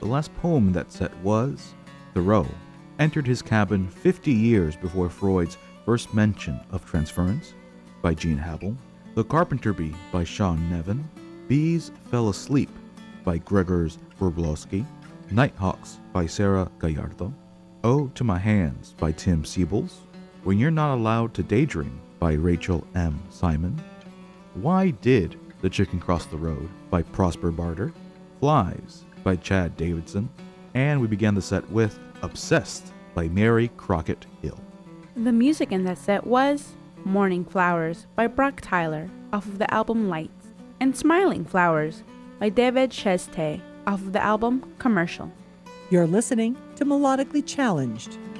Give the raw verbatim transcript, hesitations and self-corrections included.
The last poem in that set was Thoreau entered his cabin fifty years before Freud's first mention of transference by Gene Havel, The Carpenter Bee by Sean Nevin, Bees Fell Asleep by Gregors Wroblewski, Nighthawks by Sarah Gallardo, Oh to My Hands by Tim Siebels, When You're Not Allowed to Daydream by Rachel M. Simon, Why Did the Chicken Cross the Road by Prosper Barter, Flies by Chad Davidson, and we began the set with Obsessed by Mary Crockett Hill. The music in that set was Morning Flowers by Brock Tyler off of the album Lights, and Smiling Flowers by David Chesté off of the album Commercial. You're listening to Melodically Challenged